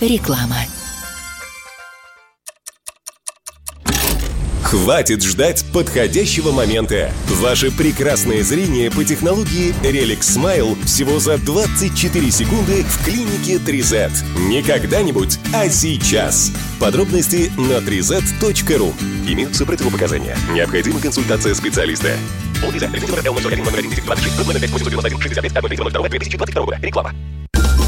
Реклама. Хватит ждать подходящего момента. Ваше прекрасное зрение по технологии Relic Smile всего за 24 секунды в клинике 3Z. Не когда-нибудь, а сейчас. Подробности на 3z.ru. Имеются противопоказания. Необходима консультация специалиста. Реклама.